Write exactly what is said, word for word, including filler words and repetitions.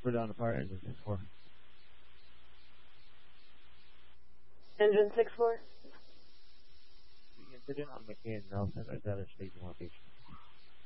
We're down to fire engine six four. Engine six four. The incident on McCain Nelson is at a staging location.